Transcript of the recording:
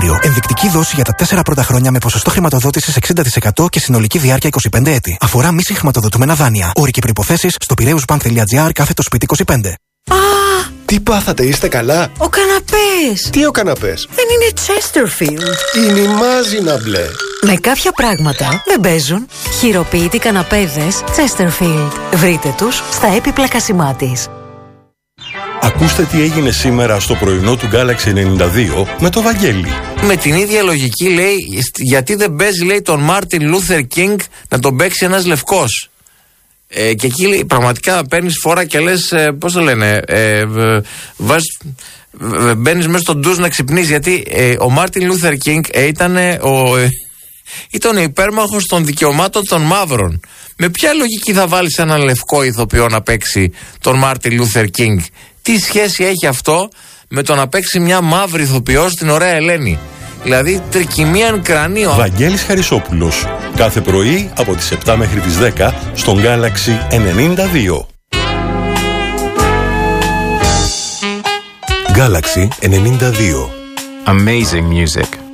Συμβούλιο. Ενδεικτική δόση για τα 4 πρώτα χρόνια με ποσοστό χρηματοδότησης 60% και συνολική διάρκεια 25 έτη. Αφορά μη συγχρηματοδοτούμενα δάνεια. Όροι και προϋποθέσεις στο piraeusbank.gr/spίτι25. Τι πάθατε, είστε καλά? Ο καναπές. Τι ο καναπές? Δεν είναι Chesterfield. Είναι η μάζινα μπλε. Με κάποια πράγματα δεν παίζουν. Χειροποίητοι καναπέδες Chesterfield. Βρείτε τους στα έπιπλα Κασιμάτης. Ακούστε τι έγινε σήμερα στο πρωινό του Galaxy 92 με το Βαγγέλη. Με την ίδια λογική λέει, γιατί δεν παίζει, λέει, τον Μάρτιν Λούθερ Κίνγκ να τον παίξει ένας λευκός. Και εκεί, λέει, πραγματικά παίρνεις φόρα και λες, πώς το λένε, μπαίνεις μέσα στον ντουζ να ξυπνείς, γιατί ο Μάρτιν Λούθερ Κίνγκ ήταν ο υπέρμαχος των δικαιωμάτων των μαύρων. Με ποια λογική θα βάλεις έναν λευκό ηθοποιό να παίξει τον Μάρτιν Λούθερ Κίνγκ? Τι σχέση έχει αυτό με το να παίξει μια μαύρη ηθοποιό στην Ωραία Ελένη? Δηλαδή τρικυμίαν κρανίο. Βαγγέλης Χαρισόπουλος. Κάθε πρωί από τις 7 μέχρι τις 10 στον Galaxy 92. Galaxy 92. Amazing music.